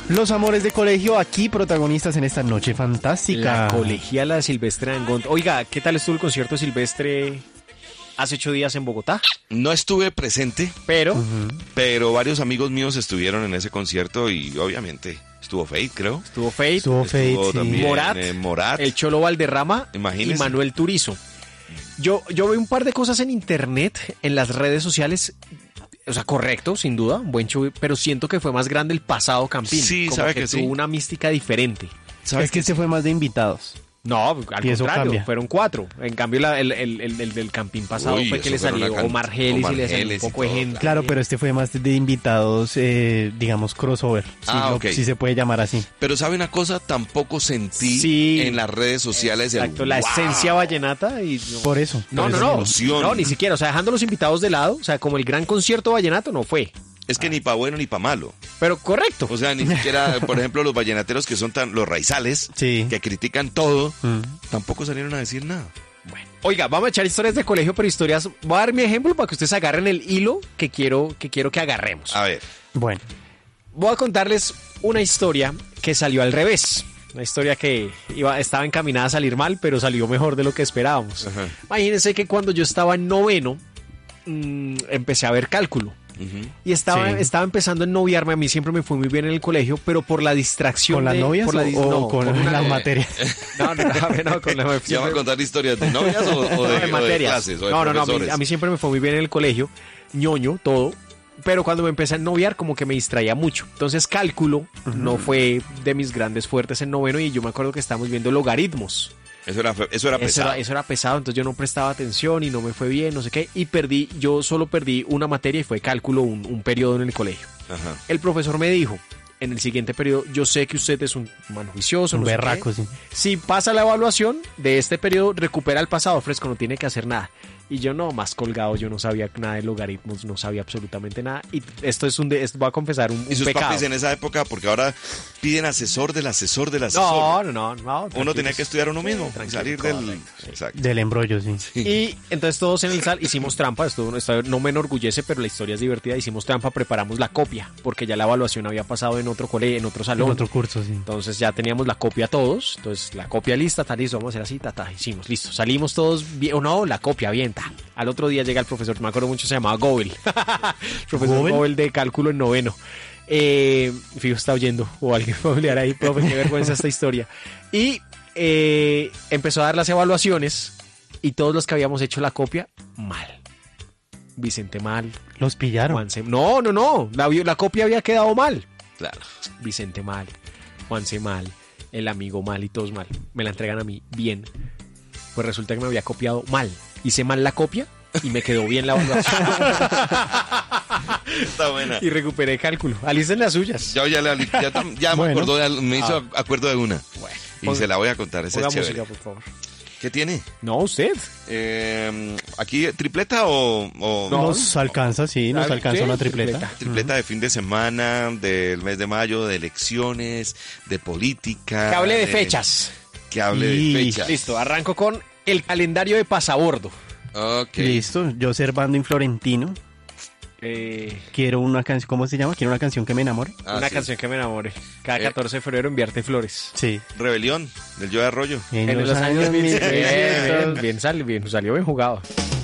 Los amores de colegio aquí protagonistas en esta noche fantástica. La colegiala de Silvestre Dangond. Oiga, ¿qué tal estuvo el concierto de Silvestre hace 8 días en Bogotá? No estuve presente, Pero pero varios amigos míos estuvieron en ese concierto y obviamente estuvo Fate, creo. estuvo Fate, Estuvo Fate, Estuvo sí. también Morat, Morat. el Cholo Valderrama Imagínese. y Manuel Turizo. Yo vi un par de cosas en internet, en las redes sociales. O sea, correcto, sin duda, un buen show, pero siento que fue más grande el pasado Campín. Sí, como sabe que que tuvo sí. una mística diferente. ¿Sabes Es que este fue más de invitados. No, al Y eso contrario, cambia. fueron 4. En cambio, el del Campín pasado Uy, fue que eso le fueron salió una Omar Geles y le salió un Geles y poco de todo, gente. Claro, pero este fue más de invitados, digamos, crossover. Ok. Si se puede llamar así. Pero ¿sabe una cosa? Tampoco sentí Sí. en las redes sociales Exacto, el la wow. esencia vallenata y... Por eso. No, por no, eso no, emoción. no, ni siquiera, o sea, dejando los invitados de lado, o sea, como el gran concierto vallenato no fue, Es que ni pa' bueno ni pa' malo. pero correcto. O sea, ni siquiera, por ejemplo, los vallenateros que son los raizales, Sí. que critican todo, Mm. tampoco salieron a decir nada. Bueno, oiga, vamos a echar historias de colegio, pero historias, voy a dar mi ejemplo para que ustedes agarren el hilo que quiero que agarremos. A ver, Bueno, Voy a contarles una historia que salió al revés. Una historia que estaba encaminada a salir mal, pero salió mejor de lo que esperábamos. Ajá. Imagínense que cuando yo estaba en noveno, empecé a ver cálculo. Y estaba empezando a ennoviarme. A mí siempre me fue muy bien en el colegio, pero por la distracción. ¿con las novias por la o con una- las materias? No, con la ¿ya va a contar historias de novias o no, de, de o de materias. clases o de no, profesores? a mí siempre me fue muy bien en el colegio, ñoño, todo. Pero cuando me empecé a noviar, como que me distraía mucho. Entonces, cálculo no fue de mis grandes fuertes en noveno. Y yo me acuerdo que estábamos viendo logaritmos. Eso era pesado. Eso era pesado, entonces yo no prestaba atención y no me fue bien, no sé qué. Y yo solo perdí una materia y fue cálculo, un periodo en el colegio. Ajá. El profesor me dijo, en el siguiente periodo, yo sé que usted es un mano juicioso, Un no sé berraco, qué. sí. Si pasa la evaluación de este periodo, recupera el pasado fresco, no tiene que hacer nada. Y yo no, más colgado, yo no sabía nada de logaritmos, no sabía absolutamente nada. Y esto voy a confesar, un Y sus pecado. papis en esa época, porque ahora piden asesor del asesor del asesor. No. Uno tranquilos. tenía que estudiar uno mismo, Tranquilo, salir del... correcto, sí. Exacto. Del embrollo, sí. Y entonces todos en el sal hicimos trampa, esto no me enorgullece, pero la historia es divertida, hicimos trampa, preparamos la copia, porque ya la evaluación había pasado en otro colegio, en otro En salón. otro curso, sí. Entonces ya teníamos la copia todos, entonces la copia lista, tal, listo, vamos a hacer así, hicimos, listo, salimos todos bien, no, la copia bien, ta. Al otro día llega el profesor, me acuerdo mucho, se llamaba Gobel, profesor ¿Gobel? Gobel de cálculo en noveno. Fijo, está oyendo, o alguien familiar ahí, profe, qué vergüenza esta historia. Y empezó a dar las evaluaciones y todos los que habíamos hecho la copia, mal. Vicente mal, Los pillaron. Juanse, no, la copia había quedado mal. Claro. Vicente mal, Juanse mal, el amigo mal y todos mal. Me la entregan a mí bien. Pues resulta que me había copiado mal. Hice mal la copia y me quedó bien la evaluación. Está buena. Y recuperé cálculo. Alisten las suyas. Ya me Bueno. acordó me hizo acuerdo de una. Bueno, Y se la voy a contar, esa ponga es chévere. música, por favor. ¿Qué tiene? No, usted. ¿Aquí tripleta o No. Nos alcanza, sí, nos Dale, alcanza sí, una tripleta. tripleta de fin de semana, del mes de mayo, de elecciones, de política? Que hable de fechas. Que hable Y- de fechas. Listo, arranco con el calendario de pasabordo. Ok. Listo, yo Servando y Florentino. Quiero una canción, ¿cómo se llama? Quiero una canción que me enamore. Una Sí. canción que me enamore. Cada Eh. 14 de febrero enviarte flores. Sí. Rebelión, del Yo de Arroyo. En los años bien, 1600. bien, salió bien jugado.